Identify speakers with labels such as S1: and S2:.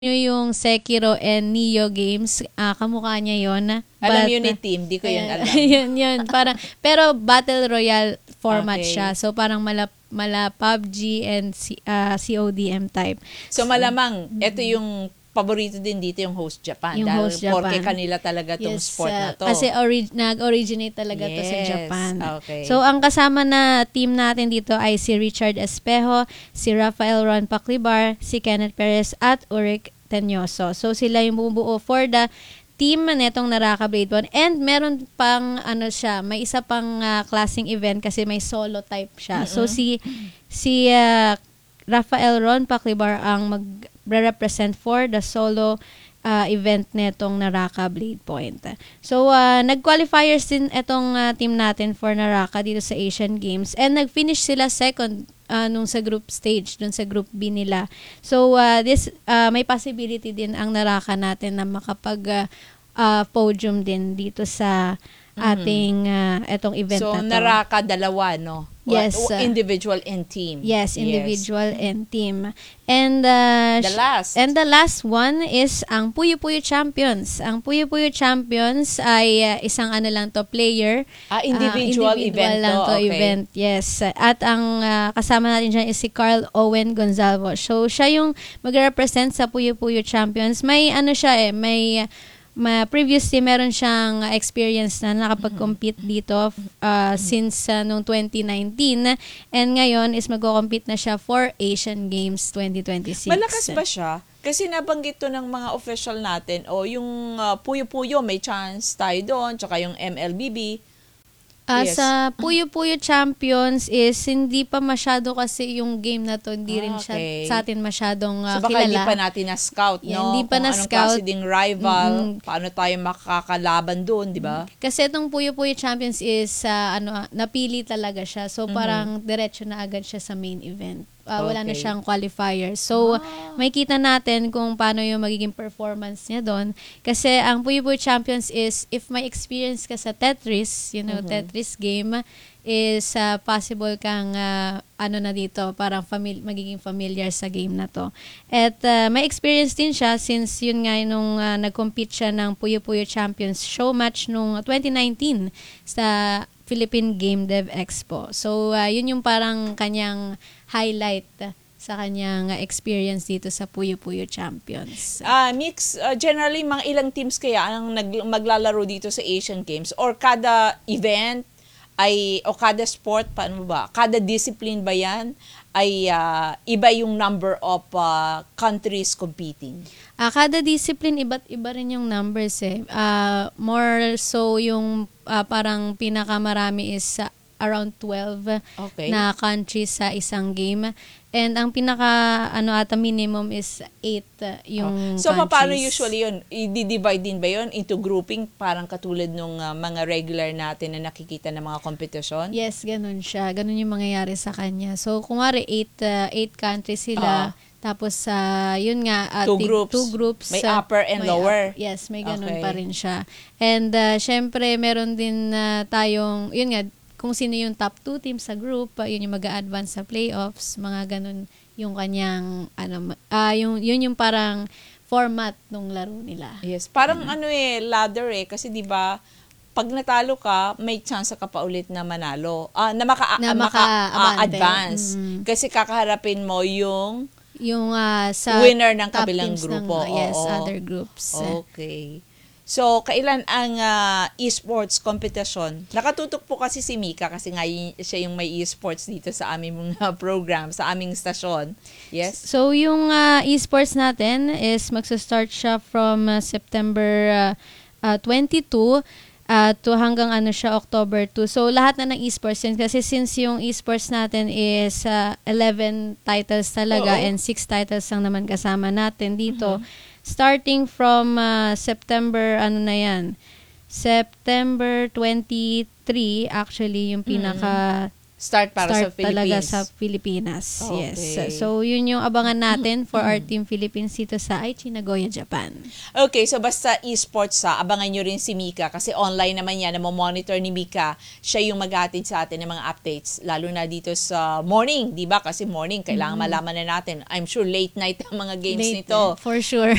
S1: nyo yung Sekiro and Neo games, kamukha niya yon.
S2: Alam yun ni Team, di ko yun alam.
S1: yun. Parang, pero Battle Royale format
S2: Okay.
S1: siya. So, parang mala PUBG and CODM type.
S2: So malamang, ito yung paborito din dito yung Host Japan.
S1: Yung
S2: dahil
S1: Host Japan.
S2: porke kanila talaga tong sport na to.
S1: Kasi nag-originate talaga to sa
S2: Yes,
S1: Japan.
S2: okay.
S1: So, ang kasama na team natin dito ay si Richard Espejo, si Rafael Ron Paclibar, si Kenneth Perez, at Ulrich Tenyoso. So, sila yung bumubuo for the team netong Naraka Blade 1. And meron pang, may isa pang klaseng event kasi may solo type siya. So, si Rafael Ron Paclibar ang mag-represent for the solo event netong Naraka Blade Point. So, nag-qualifiers din itong team natin for Naraka dito sa Asian Games. And nag-finish sila second nung sa group stage, dun sa group B nila. So, may possibility din ang Naraka natin na makapag podium din dito sa ating etong event
S2: So,
S1: na to.
S2: Naraka dalawa, no?
S1: Yes.
S2: Individual and team.
S1: Yes, individual and team. And the last one is ang Puyo Puyo Champions. Ang Puyo Puyo Champions ay isang player.
S2: Individual event
S1: lang to.
S2: Okay.
S1: Event, yes. At ang kasama natin dyan is si Carl Owen Gonzalvo. So, siya yung mag-represent sa Puyo Puyo Champions. May previously meron siyang experience na nakapag-compete dito since noong 2019, and ngayon is mag-compete na siya for Asian Games 2026.
S2: Malakas ba siya? Kasi nabanggit to ng mga official natin, yung Puyo-Puyo, may chance tayo doon, tsaka yung MLBB. Yes.
S1: Sa Puyo Puyo Champions is hindi pa masyado kasi yung game na to, hindi rin siya sa atin masyadong
S2: so baka
S1: kilala.
S2: hindi pa natin na-scout, no?
S1: Hindi pa
S2: Kung
S1: na-scout.
S2: anong klase ding rival, paano tayo makakalaban doon, di ba?
S1: Kasi itong Puyo Puyo Champions is napili talaga siya. So parang diretso na agad siya sa main event. Wala na siyang qualifier. So, may kita natin kung paano yung magiging performance niya doon. Kasi ang Puyo Puyo Champions is, if may experience ka sa Tetris, Tetris game, is possible kang na dito, parang magiging familiar sa game na to. At may experience din siya since yun nga nung nag-compete siya ng Puyo Puyo Champions show match nung 2019 sa Philippine Game Dev Expo. So, yun yung parang kanyang highlight sa kanyang experience dito sa Puyo Puyo Champions.
S2: Mix, generally, mga ilang teams kaya ang maglalaro dito sa Asian Games? Or kada event o kada sport, paano ba? Kada discipline ba yan ay iba yung number of countries competing?
S1: Kada discipline, iba't iba rin yung numbers eh. More so yung parang pinakamarami is around 12 na countries sa isang game. And ang minimum is 8 yung
S2: So,
S1: countries.
S2: paano usually yun? I-divide din ba yun into grouping parang katulad nung mga regular natin na nakikita ng mga kompetisyon?
S1: Yes, ganun siya. Ganun yung mangyayari sa kanya. So, kung wari 8 countries sila, tapos yun nga,
S2: two groups. May upper and lower.
S1: Yes, may ganun pa rin siya. And syempre, meron din tayong, yun nga, kung sino yung top 2 teams sa group, yun yung mag-a-advance sa playoffs, mga ganun yung kanyang, yun yung parang format ng laro nila.
S2: Yes, parang ladder kasi di ba pag natalo ka, may chance ka pa ulit na manalo, na maka-advance. Kasi kakaharapin mo yung
S1: sa
S2: winner ng kabilang grupo.
S1: Other groups.
S2: Okay. So, kailan ang esports competition? Nakatutok po kasi si Mika kasi nga siya yung may esports dito sa aming program, sa aming stasyon. Yes?
S1: So, yung esports natin is magsa-start siya from September 22 to hanggang October 2. So, lahat na ng esports yun. Kasi since yung esports natin is 11 titles talaga and 6 titles lang naman kasama natin dito. Starting from September, September 23, actually, yung pinaka
S2: Start para sa
S1: start talaga
S2: Philippines.
S1: sa Pilipinas.
S2: Okay.
S1: Yes. So, yun yung abangan natin for our Team Philippines dito sa Aichi Nagoya, Japan.
S2: Okay, so basta esports abangan nyo rin si Mika kasi online naman yan, monitor ni Mika. Siya yung maghatid sa atin ng mga updates, lalo na dito sa morning, di ba? Kasi morning, kailangan malaman na natin. I'm sure late night ang mga games
S1: Late,
S2: nito.
S1: for sure.